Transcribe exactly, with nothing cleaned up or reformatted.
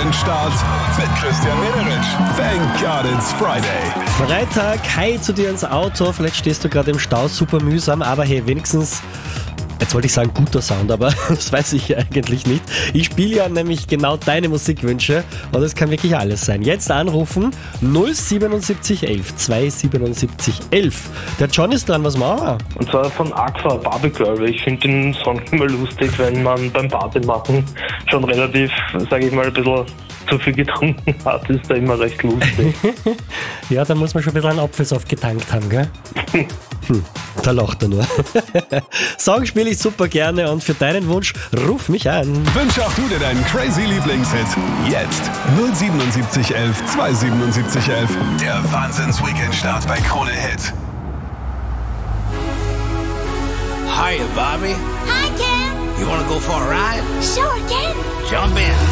Wochenendstart mit Christian Mederich. Thank God it's Friday. Freitag, hi zu dir ins Auto. Vielleicht stehst du gerade im Stau, super mühsam, aber hey, wenigstens, jetzt wollte ich sagen guter Sound, aber das weiß ich eigentlich nicht. Ich spiele ja nämlich genau deine Musikwünsche und es kann wirklich alles sein. Jetzt anrufen null siebenundsiebzig elf zweihundertsiebenundsiebzig elf. Der John ist dran, was machen wir? Und zwar von Aqua, Barbie Girl. Ich finde den Song immer lustig, wenn man beim Party machen schon relativ, sage ich mal, ein bisschen zu viel getrunken hat, ist da immer recht lustig. Ja, da muss man schon ein bisschen einen Apfelsaft getankt haben, gell? Hm, da lacht er nur. Song spiele ich super gerne und für deinen Wunsch ruf mich an. Wünsch auch du dir deinen crazy Lieblingshit. Jetzt null siebenundsiebzig elf zweihundertsiebenundsiebzig elf. Der Wahnsinns-Weekend-Start bei Krone Hit. Hiya, Bobby. Hi, Ken. You wanna go for a ride? Sure, Ken. Jump in.